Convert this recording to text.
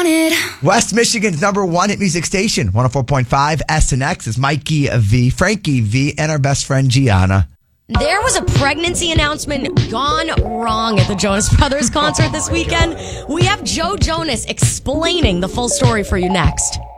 it. West Michigan's number one hit music station, 104.5 SNX is Mikey V, Frankie V, and our best friend Gianna. There was a pregnancy announcement gone wrong at the Jonas Brothers concert this weekend. We have Joe Jonas explaining the full story for you next.